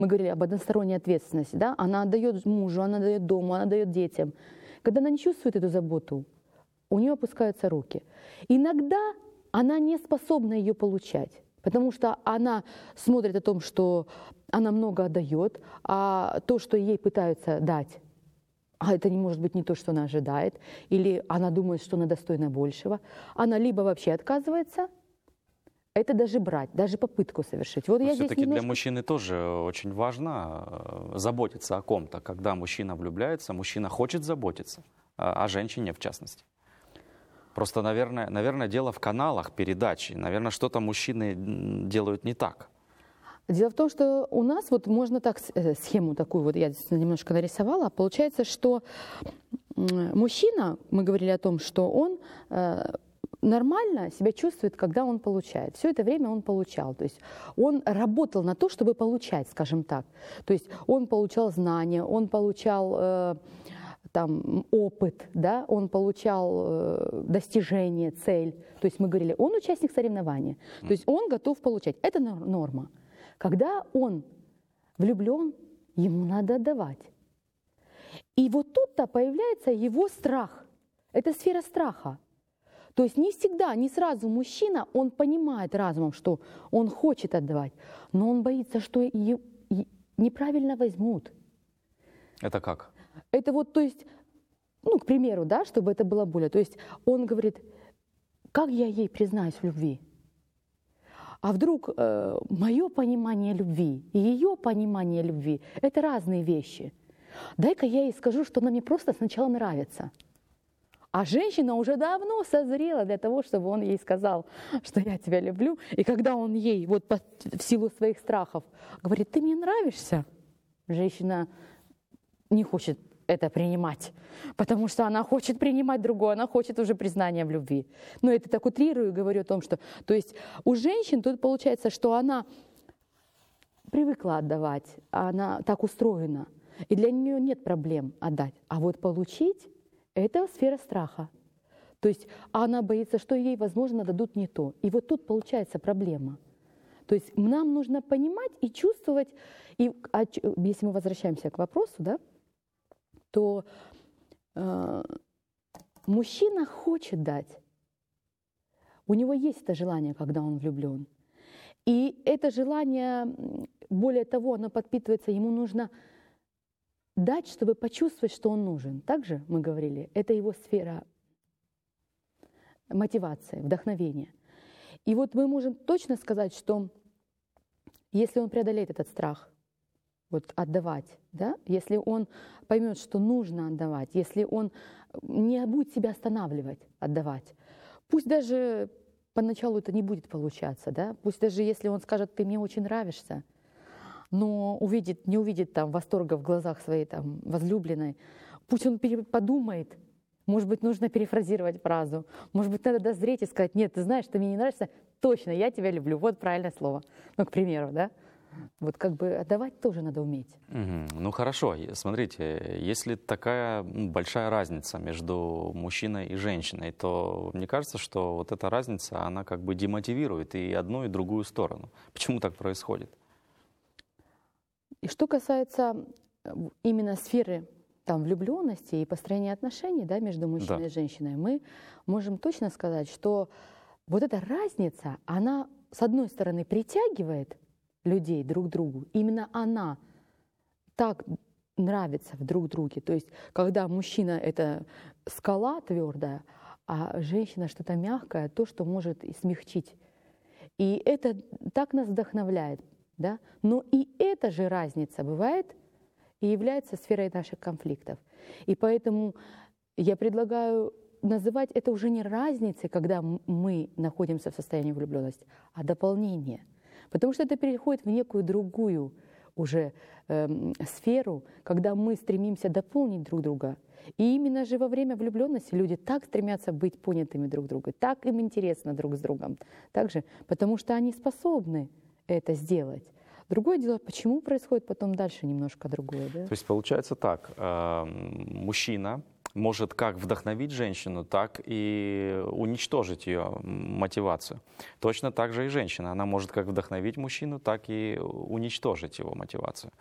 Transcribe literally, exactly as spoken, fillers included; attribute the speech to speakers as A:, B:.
A: Мы говорили об односторонней ответственности, да? Она отдает мужу, она дает дому, она дает детям. Когда она не чувствует эту заботу, у нее опускаются руки. Иногда она не способна ее получать, потому что она смотрит о том, что она много отдает, а то, что ей пытаются дать, а это не может быть не то, что она ожидает, или она думает, что она достойна большего, она либо вообще отказывается, это даже брать, даже попытку совершить. Вот я
B: все-таки
A: немножко...
B: для мужчины тоже очень важно заботиться о ком-то. Когда мужчина влюбляется, мужчина хочет заботиться, о женщине в частности. Просто, наверное, наверное, дело в каналах передачи. Наверное, что-то мужчины делают не так.
A: Дело в том, что у нас, вот можно так, схему такую вот я немножко нарисовала, получается, что мужчина, мы говорили о том, что он нормально себя чувствует, когда он получает. Все это время он получал. То есть он работал на то, чтобы получать, скажем так. То есть он получал знания, он получал э, там, опыт, да? Он получал э, достижение, цель. То есть мы говорили, он участник соревнования. То есть он готов получать. Это норма. Когда он влюблен, ему надо отдавать. И вот тут-то появляется его страх. Это сфера страха. То есть не всегда, не сразу мужчина, он понимает разумом, что он хочет отдавать, но он боится, что ее неправильно возьмут.
B: Это как?
A: Это вот, то есть, ну, к примеру, да, чтобы это было более. То есть он говорит, как я ей признаюсь в любви? А вдруг э, мое понимание любви и ее понимание любви – это разные вещи. Дай-ка я ей скажу, что она мне просто сначала нравится. А женщина уже давно созрела для того, чтобы он ей сказал, что я тебя люблю. И когда он ей вот по, в силу своих страхов говорит, ты мне нравишься, женщина не хочет это принимать, потому что она хочет принимать другое, она хочет уже признания в любви. Но это так утрирую, говорю о том, что... То есть у женщин тут получается, что она привыкла отдавать, она так устроена, и для нее нет проблем отдать. А вот получить... Это сфера страха. То есть она боится, что ей, возможно, дадут не то. И вот тут получается проблема. То есть нам нужно понимать и чувствовать, и если мы возвращаемся к вопросу, да, то э, мужчина хочет дать. У него есть это желание, когда он влюблен. И это желание, более того, оно подпитывается, ему нужно дать, чтобы почувствовать, что он нужен. Также мы говорили, это его сфера мотивации, вдохновения. И вот мы можем точно сказать, что если он преодолеет этот страх, вот отдавать, да, если он поймет, что нужно отдавать, если он не будет себя останавливать, отдавать, пусть даже поначалу это не будет получаться, да, пусть даже если он скажет, ты мне очень нравишься, но увидит, не увидит там восторга в глазах своей там возлюбленной, пусть он подумает, может быть, нужно перефразировать фразу, может быть, надо дозреть и сказать, нет, ты знаешь, ты мне не нравишься, точно, я тебя люблю, вот правильное слово, ну, к примеру, да, вот как бы отдавать тоже надо уметь.
B: Угу. Ну, хорошо, смотрите, если такая большая разница между мужчиной и женщиной, то мне кажется, что вот эта разница, она как бы демотивирует и одну, и другую сторону. Почему так происходит?
A: И что касается именно сферы там, влюбленности и построения отношений, да, между мужчиной, да, и женщиной, мы можем точно сказать, что вот эта разница, она, с одной стороны, притягивает людей друг к другу. Именно она так нравится в друг друге. То есть, когда мужчина — это скала твердая, а женщина — что-то мягкое, то, что может и смягчить. И это так нас вдохновляет. Да? Но и эта же разница бывает и является сферой наших конфликтов. И поэтому я предлагаю называть это уже не разницей, когда мы находимся в состоянии влюбленности, а дополнение. Потому что это переходит в некую другую уже э, сферу, когда мы стремимся дополнить друг друга. И именно же во время влюбленности люди так стремятся быть понятыми друг другом, так им интересно друг с другом, также, потому что они способны это сделать. Другое дело, почему происходит потом дальше немножко другое. Да?
B: То есть получается так, э, мужчина может как вдохновить женщину, так и уничтожить ее мотивацию. Точно так же и женщина. Она может как вдохновить мужчину, так и уничтожить его мотивацию.